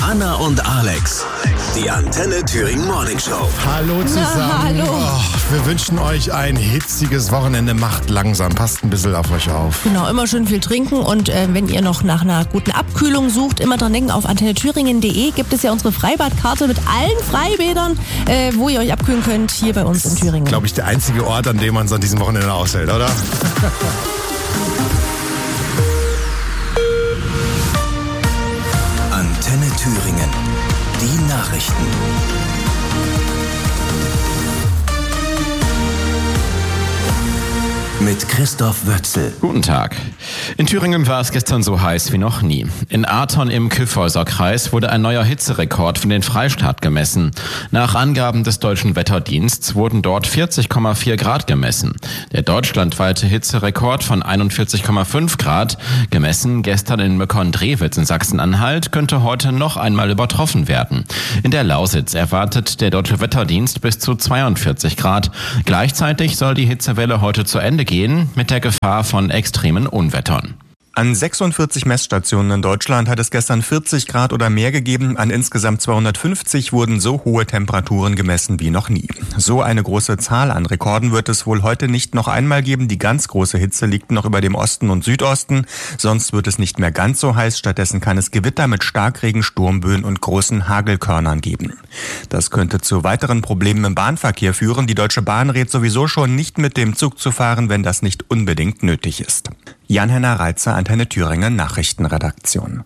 Hanna und Alex. Die Antenne Thüringen Morning Show. Hallo zusammen. Hallo. Oh, wir wünschen euch ein hitziges Wochenende. Macht langsam, passt ein bisschen auf euch auf. Genau, immer schön viel trinken und wenn ihr noch nach einer guten Abkühlung sucht, immer dran denken, auf antennethüringen.de gibt es ja unsere Freibadkarte mit allen Freibädern, wo ihr euch abkühlen könnt, hier bei uns in Thüringen. Glaube ich, der einzige Ort, an dem man es an diesem Wochenende aushält, oder? Antenne Thüringen. Die Nachrichten. Mit Christoph Wötzel. Guten Tag. In Thüringen war es gestern so heiß wie noch nie. In Aton im Kyffhäuser-Kreis wurde ein neuer Hitzerekord für den Freistaat gemessen. Nach Angaben des Deutschen Wetterdienstes wurden dort 40,4 Grad gemessen. Der deutschlandweite Hitzerekord von 41,5 Grad, gemessen gestern in Möckern-Drewitz in Sachsen-Anhalt, könnte heute noch einmal übertroffen werden. In der Lausitz erwartet der Deutsche Wetterdienst bis zu 42 Grad. Gleichzeitig soll die Hitzewelle heute zu Ende gehen, mit der Gefahr von extremen Unwettern. An 46 Messstationen in Deutschland hat es gestern 40 Grad oder mehr gegeben. An insgesamt 250 wurden so hohe Temperaturen gemessen wie noch nie. So eine große Zahl an Rekorden wird es wohl heute nicht noch einmal geben. Die ganz große Hitze liegt noch über dem Osten und Südosten. Sonst wird es nicht mehr ganz so heiß. Stattdessen kann es Gewitter mit Starkregen, Sturmböen und großen Hagelkörnern geben. Das könnte zu weiteren Problemen im Bahnverkehr führen. Die Deutsche Bahn rät sowieso schon, nicht mit dem Zug zu fahren, wenn das nicht unbedingt nötig ist. Jan-Henner Reitzer, Antenne Thüringen Nachrichtenredaktion.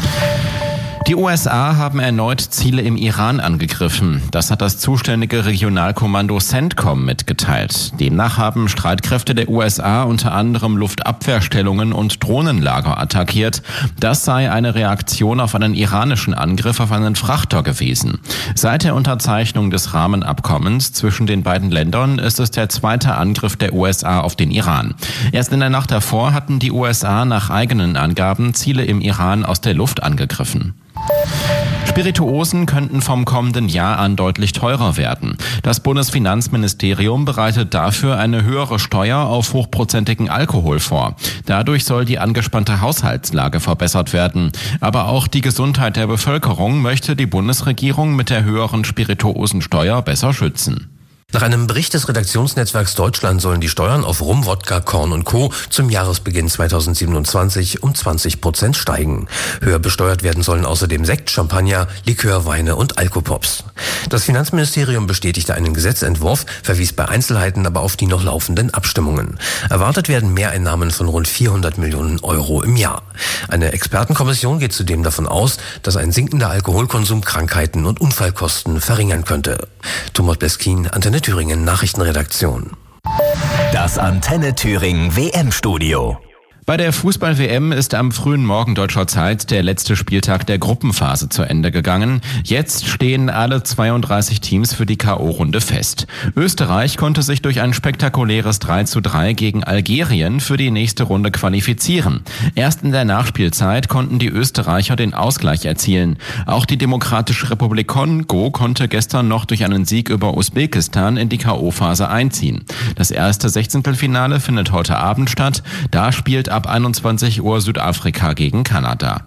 Die USA haben erneut Ziele im Iran angegriffen. Das hat das zuständige Regionalkommando CENTCOM mitgeteilt. Demnach haben Streitkräfte der USA unter anderem Luftabwehrstellungen und Drohnenlager attackiert. Das sei eine Reaktion auf einen iranischen Angriff auf einen Frachter gewesen. Seit der Unterzeichnung des Rahmenabkommens zwischen den beiden Ländern ist es der zweite Angriff der USA auf den Iran. Erst in der Nacht davor hatten die USA nach eigenen Angaben Ziele im Iran aus der Luft angegriffen. Spirituosen könnten vom kommenden Jahr an deutlich teurer werden. Das Bundesfinanzministerium bereitet dafür eine höhere Steuer auf hochprozentigen Alkohol vor. Dadurch soll die angespannte Haushaltslage verbessert werden. Aber auch die Gesundheit der Bevölkerung möchte die Bundesregierung mit der höheren Spirituosensteuer besser schützen. Nach einem Bericht des Redaktionsnetzwerks Deutschland sollen die Steuern auf Rum, Wodka, Korn und Co. zum Jahresbeginn 2027 um 20% steigen. Höher besteuert werden sollen außerdem Sekt, Champagner, Likör, Weine und Alkopops. Das Finanzministerium bestätigte einen Gesetzentwurf, verwies bei Einzelheiten aber auf die noch laufenden Abstimmungen. Erwartet werden Mehreinnahmen von rund 400 Millionen Euro im Jahr. Eine Expertenkommission geht zudem davon aus, dass ein sinkender Alkoholkonsum Krankheiten und Unfallkosten verringern könnte. Thomas Bleskin, Antenne Thüringen Nachrichtenredaktion. Das Antenne Thüringen WM-Studio. Bei der Fußball-WM ist am frühen Morgen deutscher Zeit der letzte Spieltag der Gruppenphase zu Ende gegangen. Jetzt stehen alle 32 Teams für die K.O.-Runde fest. Österreich konnte sich durch ein spektakuläres 3:3 gegen Algerien für die nächste Runde qualifizieren. Erst in der Nachspielzeit konnten die Österreicher den Ausgleich erzielen. Auch die Demokratische Republik Kongo konnte gestern noch durch einen Sieg über Usbekistan in die K.O.-Phase einziehen. Das erste Sechzehntelfinale findet heute Abend statt. Da spielt ab 21 Uhr Südafrika gegen Kanada.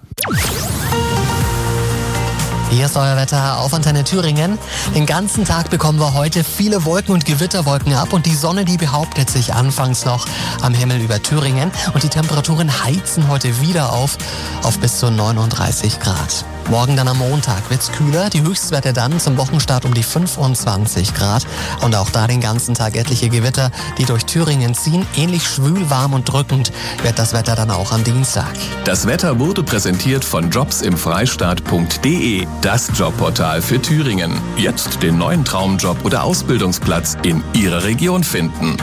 Hier ist euer Wetter auf Antenne Thüringen. Den ganzen Tag bekommen wir heute viele Wolken und Gewitterwolken ab und die Sonne, die behauptet sich anfangs noch am Himmel über Thüringen und die Temperaturen heizen heute wieder auf bis zu 39 Grad. Morgen dann am Montag wird's kühler, die Höchstwerte dann zum Wochenstart um die 25 Grad und auch da den ganzen Tag etliche Gewitter, die durch Thüringen ziehen. Ähnlich schwül, warm und drückend wird das Wetter dann auch am Dienstag. Das Wetter wurde präsentiert von jobsimfreistaat.de, das Jobportal für Thüringen. Jetzt den neuen Traumjob oder Ausbildungsplatz in Ihrer Region finden.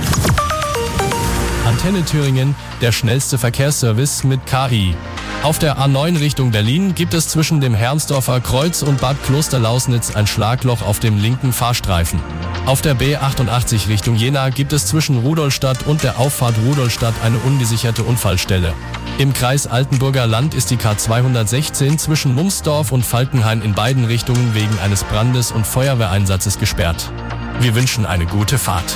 Antenne Thüringen, der schnellste Verkehrsservice mit KI. Auf der A9 Richtung Berlin gibt es zwischen dem Hermsdorfer Kreuz und Bad Klosterlausnitz ein Schlagloch auf dem linken Fahrstreifen. Auf der B88 Richtung Jena gibt es zwischen Rudolstadt und der Auffahrt Rudolstadt eine ungesicherte Unfallstelle. Im Kreis Altenburger Land ist die K216 zwischen Mumsdorf und Falkenhain in beiden Richtungen wegen eines Brandes und Feuerwehreinsatzes gesperrt. Wir wünschen eine gute Fahrt.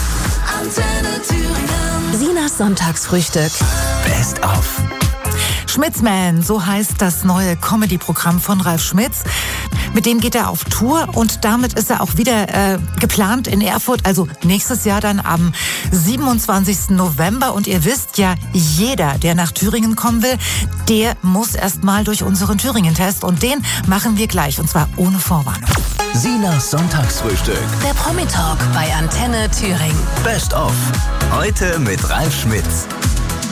Sinas Sonntagsfrühstück. Best of. Schmitzman, so heißt das neue Comedy-Programm von Ralf Schmitz. Mit dem geht er auf Tour und damit ist er auch wieder geplant in Erfurt, also nächstes Jahr dann am 27. November. Und ihr wisst ja, jeder, der nach Thüringen kommen will, der muss erst mal durch unseren Thüringen-Test und den machen wir gleich und zwar ohne Vorwarnung. Sinas Sonntagsfrühstück. Der Promi-Talk bei Antenne Thüringen. Best of. Heute mit Ralf Schmitz.